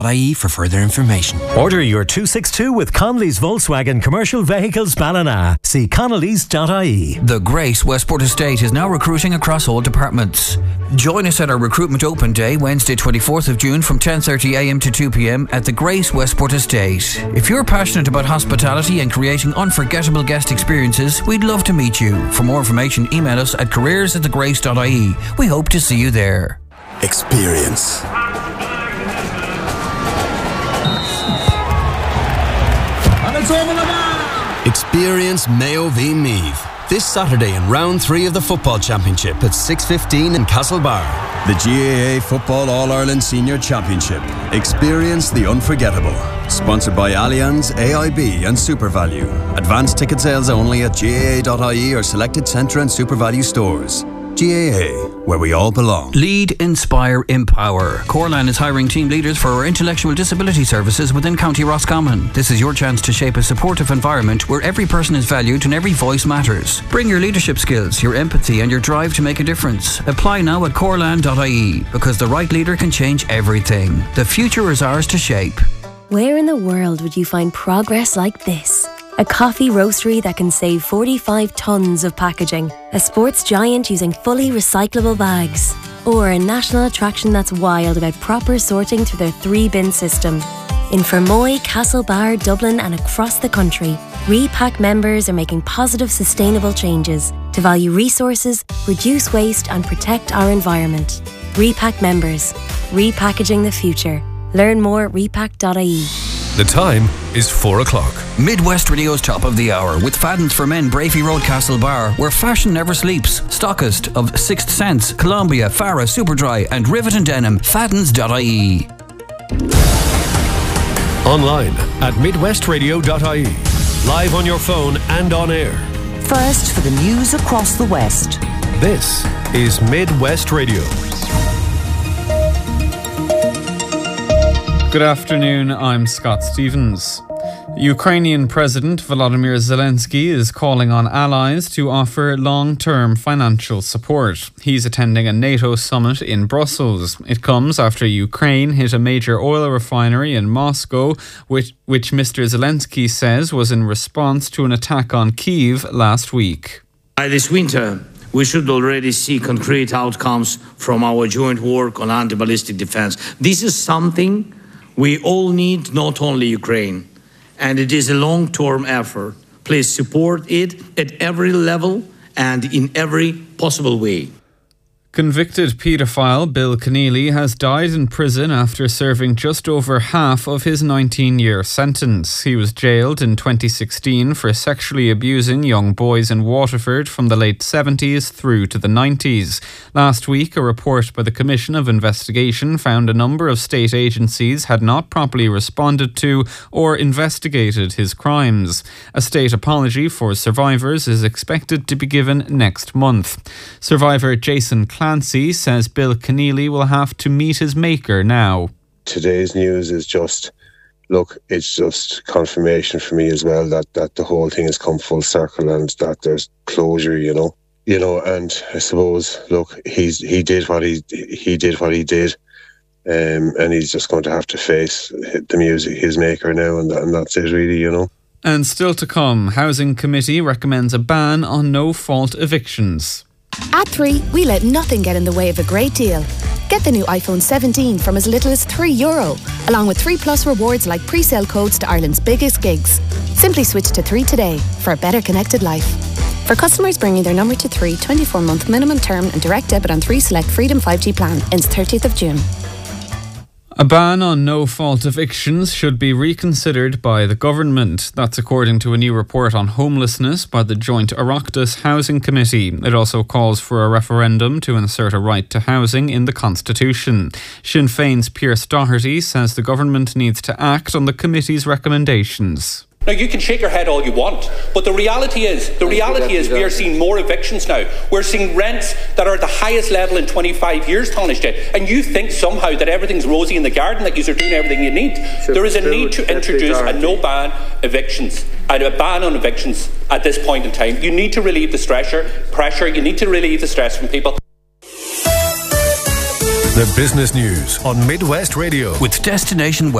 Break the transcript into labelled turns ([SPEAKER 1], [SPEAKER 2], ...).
[SPEAKER 1] IE for further information.
[SPEAKER 2] Order your 262 with Connolly's Volkswagen Commercial Vehicles Ballina. See connellys.ie.
[SPEAKER 3] The Grace Westport Estate is now recruiting across all departments. Join us at our Recruitment Open Day, Wednesday 24th of June from 10:30am to 2pm at the Grace Westport Estate. If you're passionate about hospitality and creating unforgettable guest experiences, we'd love to meet you. For more information, email us at careers@thegrace.ie. We hope to see you there.
[SPEAKER 4] Experience. Experience Mayo v Meath this Saturday in round 3 of the football championship at 6:15 in Castlebar. The GAA Football All-Ireland Senior Championship. Experience the unforgettable. Sponsored by Allianz, AIB and SuperValue. Advanced ticket sales only at GAA.ie or selected Centre and SuperValue stores. GAA, where we all belong.
[SPEAKER 3] Lead, inspire, empower. Corlan is hiring team leaders for our intellectual disability services within County Roscommon. This is your chance to shape a supportive environment where every person is valued and every voice matters. Bring your leadership skills, your empathy and your drive to make a difference. Apply now at corlan.ie because the right leader can change everything. The future is ours to shape.
[SPEAKER 5] Where in the world would you find progress like this? A coffee roastery that can save 45 tonnes of packaging. A sports giant using fully recyclable bags. Or a national attraction that's wild about proper sorting through their 3-bin system. In Fermoy, Castlebar, Dublin and across the country, Repack members are making positive, sustainable changes to value resources, reduce waste and protect our environment. Repack members. Repackaging the future. Learn more at repack.ie.
[SPEAKER 6] The time is 4 o'clock.
[SPEAKER 3] Midwest Radio's Top of the Hour with Fadden's for Men, Brafey Road, Castlebar, where fashion never sleeps. Stockist of Sixth Sense, Columbia, Farah, Superdry and Rivet and Denim. Faddens.ie.
[SPEAKER 6] Online at midwestradio.ie. Live on your phone and on air.
[SPEAKER 7] First for the news across the West.
[SPEAKER 6] This is Midwest Radio.
[SPEAKER 8] Good afternoon, I'm Scott Stevens. Ukrainian President Volodymyr Zelensky is calling on allies to offer long-term financial support. He's attending a NATO summit in Brussels. It comes after Ukraine hit a major oil refinery in Moscow, which Mr. Zelensky says was in response to an attack on Kyiv last week.
[SPEAKER 9] By this winter, we should already see concrete outcomes from our joint work on anti-ballistic defense. This is something we all need, not only Ukraine, and it is a long-term effort. Please support it at every level and in every possible way.
[SPEAKER 8] Convicted paedophile Bill Keneally has died in prison after serving just over half of his 19-year sentence. He was jailed in 2016 for sexually abusing young boys in Waterford from the late 70s through to the 90s. Last week, a report by the Commission of Investigation found a number of state agencies had not properly responded to or investigated his crimes. A state apology for survivors is expected to be given next month. Survivor Jason Clancy says Bill Keneally will have to meet his maker now.
[SPEAKER 10] Today's news is just, look, it's just confirmation for me as well that the whole thing has come full circle and that there's closure, you know, and I suppose, look, he did what he did, and he's just going to have to face the music, his maker now, and that's it really, you know.
[SPEAKER 8] And still to come, Housing Committee recommends a ban on no-fault evictions.
[SPEAKER 11] At 3, we let nothing get in the way of a great deal. Get the new iPhone 17 from as little as €3, along with 3+ rewards like pre-sale codes to Ireland's biggest gigs. Simply switch to 3 today for a better connected life. For customers bringing their number to 3, 24-month minimum term and direct debit on 3 select Freedom 5G plan ends 30th of June.
[SPEAKER 8] A ban on no-fault evictions should be reconsidered by the government. That's according to a new report on homelessness by the joint Oireachtas Housing Committee. It also calls for a referendum to insert a right to housing in the Constitution. Sinn Féin's Pearse Doherty says the government needs to act on the committee's recommendations.
[SPEAKER 12] Now, you can shake your head all you want, but the reality is we are seeing more evictions now. We're seeing rents that are at the highest level in 25 years, Taoiseach, and you think somehow that everything's rosy in the garden, that you are doing everything you need. There is a need to introduce a no-ban evictions and a ban on evictions at this point in time. You need to relieve the pressure, you need to relieve the stress from people.
[SPEAKER 6] The business news on Midwest Radio
[SPEAKER 3] with Destination